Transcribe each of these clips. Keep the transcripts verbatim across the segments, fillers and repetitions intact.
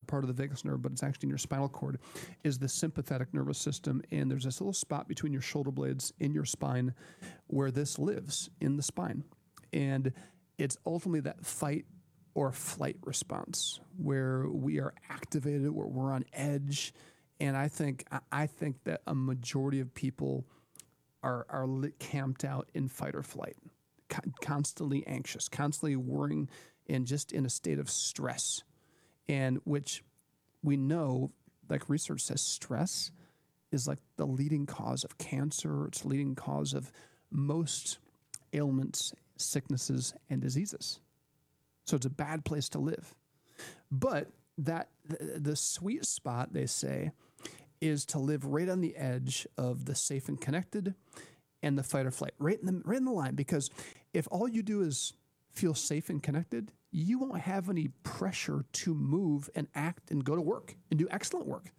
part of the vagus nerve, but it's actually in your spinal cord, is the sympathetic nervous system. And there's this little spot between your shoulder blades in your spine where this lives in the spine. And it's ultimately that fight or flight response where we are activated, where we're on edge. And I think I think that a majority of people are are lit, camped out in fight or flight, con- constantly anxious, constantly worrying, and just in a state of stress. And which we know, like research says, stress is like the leading cause of cancer. It's the leading cause of most ailments, sicknesses, and diseases. So it's a bad place to live. But that the, the sweet spot, they say, is to live right on the edge of the safe and connected and the fight or flight, right in the right in the line. Because if all you do is feel safe and connected, you won't have any pressure to move and act and go to work and do excellent work.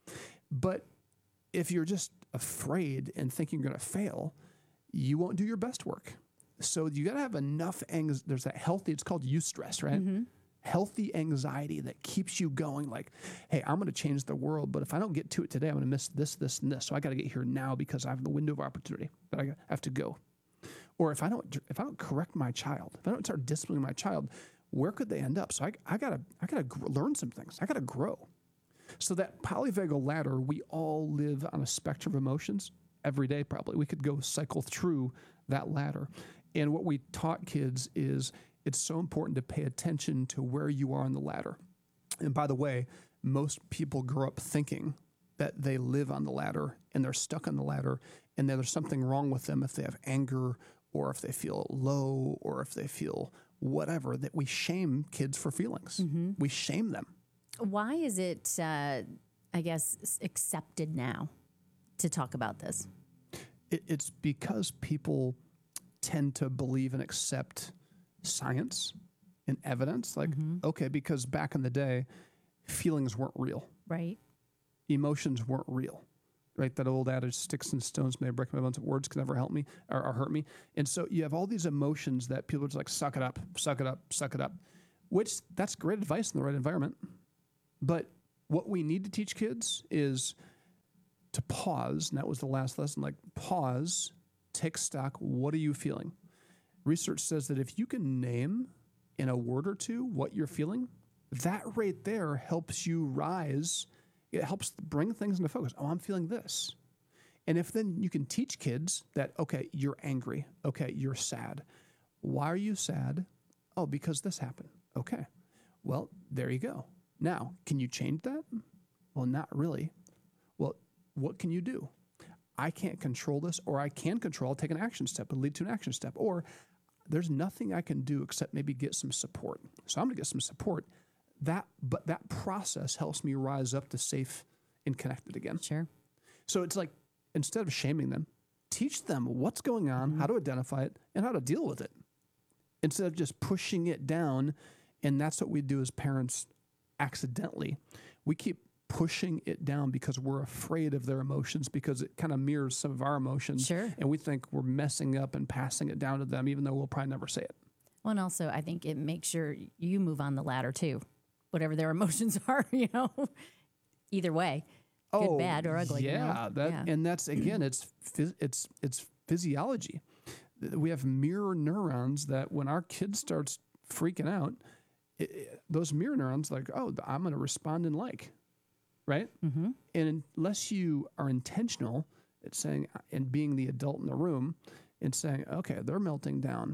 But if you're just afraid and thinking you're going to fail, you won't do your best work. So you got to have enough anxiety. There's that healthy, it's called eustress, right? Mm-hmm. Healthy anxiety that keeps you going like, hey, I'm going to change the world, but if I don't get to it today, I'm going to miss this, this, and this. So I got to get here now because I have the window of opportunity, but I have to go. Or if I don't, if I don't correct my child, if I don't start disciplining my child, where could they end up? So I, I gotta, I gotta gr- learn some things. I gotta grow. So that polyvagal ladder, we all live on a spectrum of emotions every day. Probably we could go cycle through that ladder. And what we taught kids is it's so important to pay attention to where you are on the ladder. And by the way, most people grow up thinking that they live on the ladder and they're stuck on the ladder and there's something wrong with them if they have anger or if they feel low or if they feel whatever, that we shame kids for feelings. Mm-hmm. We shame them. Why is it, uh, I guess, accepted now to talk about this? It, it's because people tend to believe and accept science and evidence. Like, mm-hmm. okay, because back in the day, feelings weren't real. Right. Emotions weren't real. Right? That old adage, sticks and stones may break my bones, words can never help me or, or hurt me. And so you have all these emotions that people are just like, suck it up, suck it up, suck it up, which that's great advice in the right environment. But what we need to teach kids is to pause. And that was the last lesson, like pause, take stock. What are you feeling? Research says that if you can name in a word or two what you're feeling, that right there helps you rise. It helps bring things into focus. Oh, I'm feeling this. And if then you can teach kids that, okay, you're angry. Okay, you're sad. Why are you sad? Oh, because this happened. Okay. Well, there you go. Now, can you change that? Well, not really. Well, what can you do? I can't control this, or I can control, I'll take an action step and lead to an action step. Or there's nothing I can do except maybe get some support. So I'm going to get some support. That, but that process helps me rise up to safe and connected again. Sure. So it's like, instead of shaming them, teach them what's going on, mm-hmm. how to identify it, and how to deal with it. Instead of just pushing it down, and that's what we do as parents accidentally. We keep pushing it down because we're afraid of their emotions, because it kind of mirrors some of our emotions. Sure. And we think we're messing up and passing it down to them, even though we'll probably never say it. Well, and also, I think it makes sure you move on the ladder, too. Whatever their emotions are, you know, either way, good, oh, bad, or ugly. Yeah, you know? that, yeah. And that's, again, it's phys- it's it's physiology. We have mirror neurons that when our kid starts freaking out, it, it, those mirror neurons like, oh, I'm going to respond in like, right? Mm-hmm. And unless you are intentional at saying, and being the adult in the room and saying, okay, they're melting down.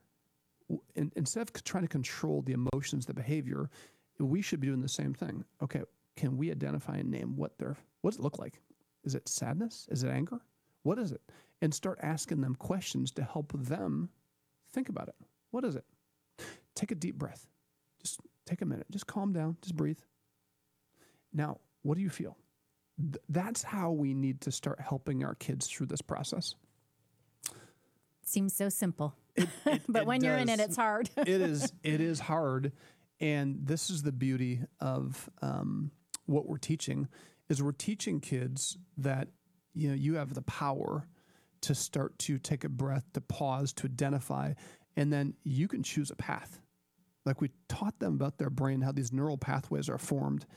And instead of trying to control the emotions, the behavior, we should be doing the same thing. Okay, can we identify and name what they're, what does it look like? Is it sadness? Is it anger? What is it? And start asking them questions to help them think about it. What is it? Take a deep breath. Just take a minute. Just calm down. Just breathe. Now, what do you feel? Th- that's how we need to start helping our kids through this process. Seems so simple. It, it, but it when does. you're in it, it's hard. it is. It is hard. And this is the beauty of um, what we're teaching, is we're teaching kids that, you know, you have the power to start to take a breath, to pause, to identify, and then you can choose a path. Like we taught them about their brain, how these neural pathways are formed,